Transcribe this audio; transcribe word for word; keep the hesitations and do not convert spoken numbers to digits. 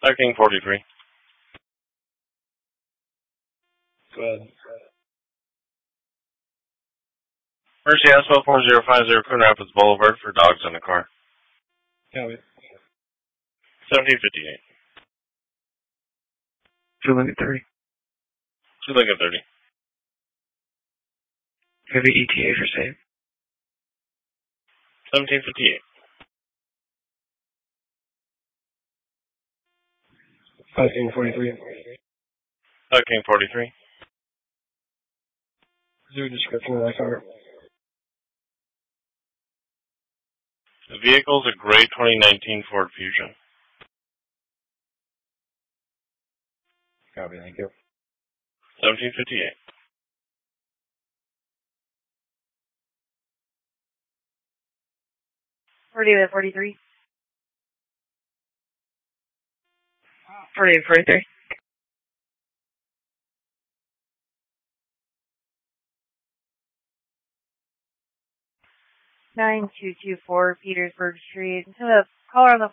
Uh, King forty-three. Go ahead. Mercy Asphalt four zero five zero Coon Rapids Boulevard for dogs in the car. Copy. seventeen fifty-eight. Two Lincoln thirty. two Lincoln thirty. Heavy E T A for same. seventeen fifty-eight. Uh, King forty-three. Uh, King forty-three. Is there a description of that car? The vehicle is a gray twenty nineteen Ford Fusion. Copy, thank you. seventeen fifty-eight. forty-eight forty-three. forty-eight forty-three. nine two two four Petersburg Street. To the caller on the